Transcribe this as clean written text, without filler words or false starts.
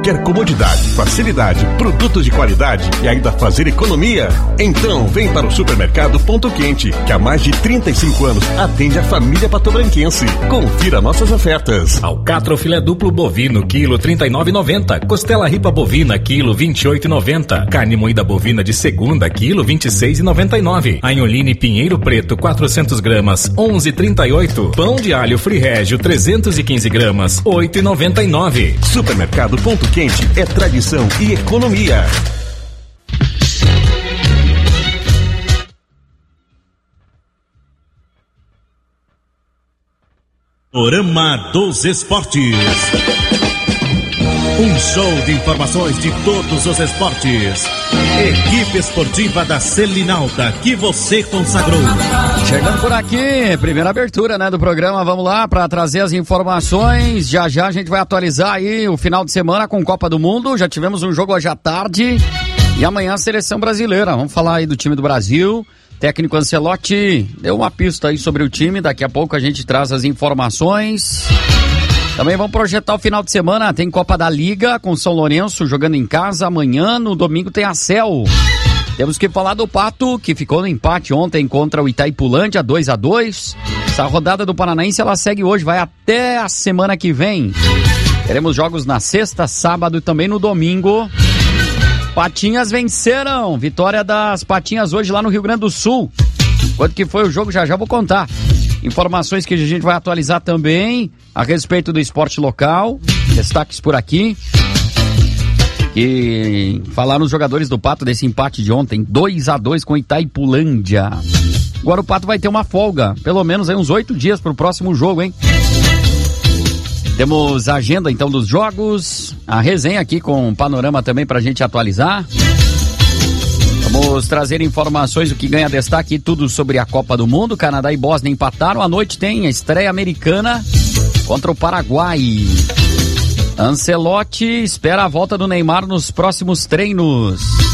Quer comodidade, facilidade, produtos de qualidade e ainda fazer economia? Então vem para o Supermercado Ponto Quente, que há mais de 35 anos atende a família patobranquense. Confira nossas ofertas. Alcatra filé duplo bovino, quilo R$39,90. Costela ripa bovina, quilo R$28,90. Carne moída bovina de segunda, quilo R$26,99. Anholine Pinheiro Preto, 400 gramas, R$11,38. Pão de alho Free Régio, 315 gramas, R$8,99. Supermercado Ponto Quente é tradição e economia. Panorama dos Esportes. Um show de informações de todos os esportes. Equipe esportiva da Selinalta, que você consagrou. Chegando por aqui, primeira abertura, né, do programa. Vamos lá para trazer as informações. Já a gente vai atualizar aí o final de semana com Copa do Mundo. Já tivemos um jogo hoje à tarde e amanhã a seleção brasileira. Vamos falar aí do time do Brasil. Técnico Ancelotti deu uma pista aí sobre o time. Daqui a pouco a gente traz as informações. Também vamos projetar o final de semana. Tem Copa da Liga com São Lourenço jogando em casa. Amanhã, no domingo, tem a CEL. Temos que falar do Pato, que ficou no empate ontem contra o Itaipulândia, 2-2. Essa rodada do Paranaense, ela segue hoje, vai até a semana que vem. Teremos jogos na sexta, sábado e também no domingo. Patinhas venceram. Vitória das Patinhas hoje lá no Rio Grande do Sul. Quanto que foi o jogo, já vou contar. Informações que a gente vai atualizar também a respeito do esporte local. Destaques por aqui. E falaram os jogadores do Pato desse empate de ontem, 2-2 com Itaipulândia. Agora o Pato vai ter uma folga, pelo menos aí uns 8 dias pro próximo jogo, hein? Temos a agenda então dos jogos, a resenha aqui com o panorama também pra gente atualizar. Vamos trazer informações do que ganha destaque e tudo sobre a Copa do Mundo. Canadá e Bósnia empataram. À noite tem a estreia americana contra o Paraguai. Ancelotti espera a volta do Neymar nos próximos treinos.